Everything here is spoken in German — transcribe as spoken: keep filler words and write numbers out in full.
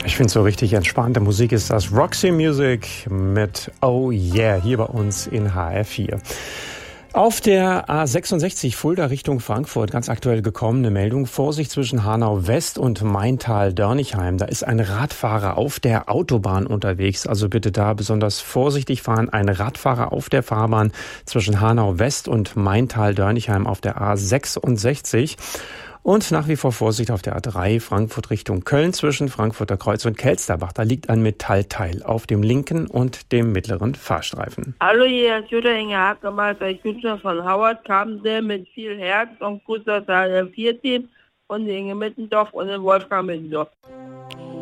Ich finde so richtig entspannte Musik ist das Roxy Music mit Oh Yeah hier bei uns in H R vier. Auf der A sechsundsechzig Fulda Richtung Frankfurt ganz aktuell gekommen eine Meldung. Vorsicht zwischen Hanau West und Maintal-Dörnigheim. Da ist ein Radfahrer auf der Autobahn unterwegs. Also bitte da besonders vorsichtig fahren. Ein Radfahrer auf der Fahrbahn zwischen Hanau West und Maintal-Dörnigheim auf der A sechsundsechzig. Und nach wie vor Vorsicht auf der A drei Frankfurt Richtung Köln zwischen Frankfurter Kreuz und Kelsterbach. Da liegt ein Metallteil auf dem linken und dem mittleren Fahrstreifen. Hallo, hier ist Jutta Inge Hackemeister, ich bin schon von Howard, kam der mit viel Herz und Gruß aus der vier Team und Inge Mittendorf und den Wolfgang Mittendorf.